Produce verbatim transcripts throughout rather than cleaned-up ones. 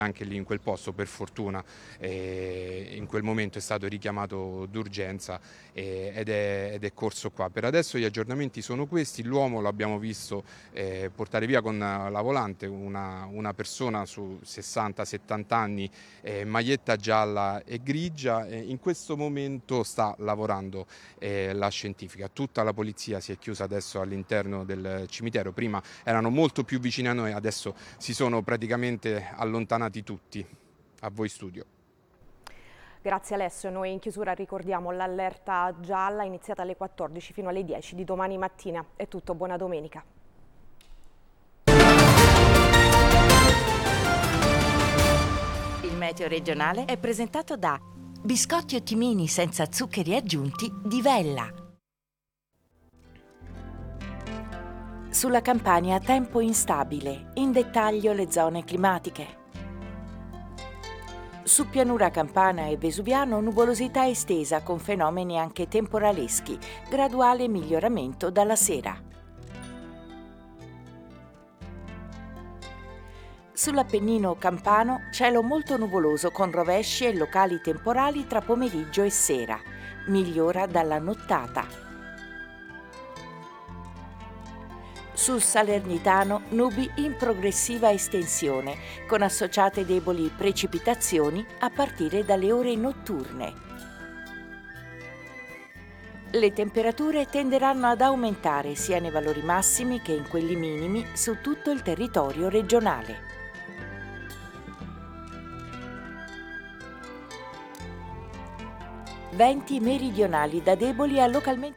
Anche lì in quel posto, per fortuna, eh, in quel momento è stato richiamato d'urgenza eh, ed, è, ed è corso qua. Per adesso gli aggiornamenti sono questi: l'uomo l'abbiamo visto eh, portare via con la volante una, una persona su sessanta settanta anni, eh, maglietta gialla e grigia, e in questo momento sta lavorando eh, la scientifica. Tutta la polizia si è chiusa adesso all'interno del cimitero, prima erano molto più vicini a noi, adesso si sono praticamente allontanati tutti. A voi studio. Grazie Alessio, noi in chiusura ricordiamo l'allerta gialla iniziata alle quattordici fino alle dieci di domani mattina. È tutto, buona domenica. Il meteo regionale è presentato da Biscotti Ottimini senza zuccheri aggiunti di Vella. Sulla Campania tempo instabile, in dettaglio le zone climatiche. Su pianura campana e vesuviano nuvolosità estesa con fenomeni anche temporaleschi, graduale miglioramento dalla sera. Sull'Appennino campano cielo molto nuvoloso con rovesci e locali temporali tra pomeriggio e sera, migliora dalla nottata. Sul Salernitano nubi in progressiva estensione, con associate deboli precipitazioni a partire dalle ore notturne. Le temperature tenderanno ad aumentare sia nei valori massimi che in quelli minimi su tutto il territorio regionale. Venti meridionali da deboli a localmente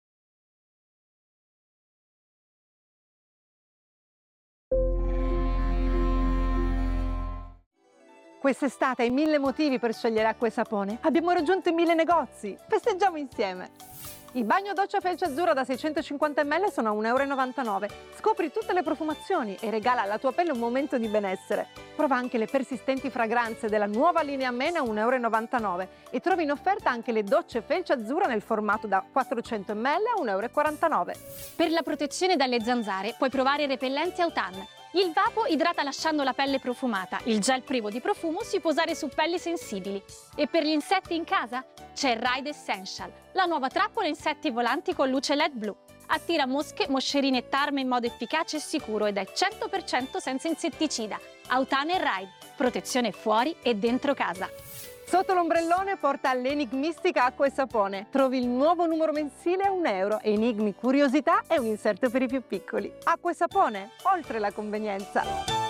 Quest'estate hai mille motivi per scegliere acqua e sapone. Abbiamo raggiunto i mille negozi. Festeggiamo insieme! Il bagno doccia felce azzurra da seicentocinquanta millilitri sono a un euro e novantanove. Scopri tutte le profumazioni e regala alla tua pelle un momento di benessere. Prova anche le persistenti fragranze della nuova linea Men a un euro e novantanove e trovi in offerta anche le docce felce azzurra nel formato da quattrocento millilitri a un euro e quarantanove. Per la protezione dalle zanzare puoi provare i repellenti Autan. Il Vapo idrata lasciando la pelle profumata, il gel privo di profumo si può usare su pelli sensibili. E per gli insetti in casa c'è Ride Essential, la nuova trappola insetti volanti con luce L E D blu. Attira mosche, moscerine e tarme in modo efficace e sicuro ed è cento per cento senza insetticida. Autan e Ride, protezione fuori e dentro casa. Sotto l'ombrellone porta l'Enigmistica acqua e sapone. Trovi il nuovo numero mensile a un euro, enigmi, curiosità e un inserto per i più piccoli. Acqua e sapone, oltre la convenienza.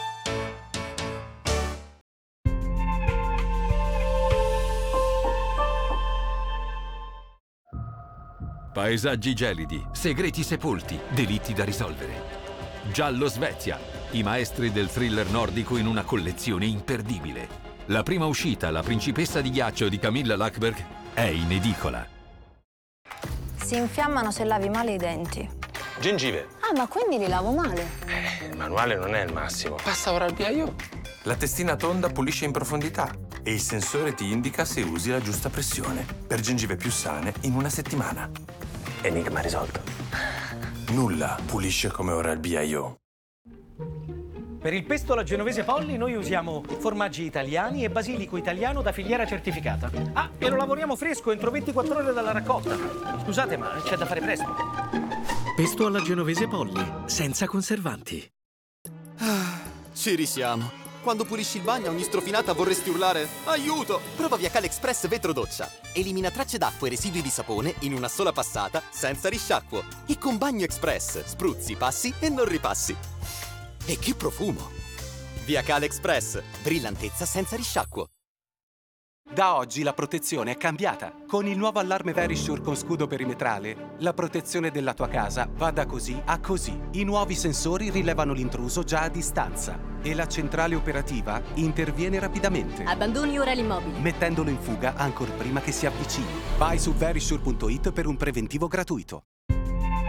Paesaggi gelidi, segreti sepolti, delitti da risolvere. Giallo Svezia, i maestri del thriller nordico in una collezione imperdibile. La prima uscita, La principessa di ghiaccio di Camilla Lackberg, è in edicola. Si infiammano se lavi male i denti. Gengive. Ah, ma quindi li lavo male? Eh, il manuale non è il massimo. Passa ora al biaio. La testina tonda pulisce in profondità e il sensore ti indica se usi la giusta pressione. Per gengive più sane in una settimana. Enigma risolto. Nulla pulisce come ora il B I O. Per il pesto alla genovese Polli noi usiamo formaggi italiani e basilico italiano da filiera certificata. Ah, e lo lavoriamo fresco entro ventiquattro ore dalla raccolta. Scusate, ma c'è da fare presto. Pesto alla genovese Polli, senza conservanti. Ah, ci risiamo. Quando pulisci il bagno a ogni strofinata vorresti urlare aiuto! Prova Viacale Express Vetro Doccia. Elimina tracce d'acqua e residui di sapone in una sola passata senza risciacquo. E con Bagno Express spruzzi, passi e non ripassi. E che profumo! Viacale Express, brillantezza senza risciacquo. Da oggi la protezione è cambiata. Con il nuovo allarme Verisure con scudo perimetrale, la protezione della tua casa va da così a così. I nuovi sensori rilevano l'intruso già a distanza e la centrale operativa interviene rapidamente. Abbandoni ora l'immobile, mettendolo in fuga ancor prima che si avvicini. Vai su verisure punto it per un preventivo gratuito.